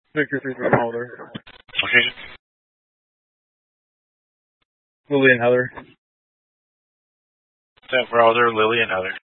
Victor 3 Holder. Location? Lily and Heather. Sam Browser, Lily, and Heather.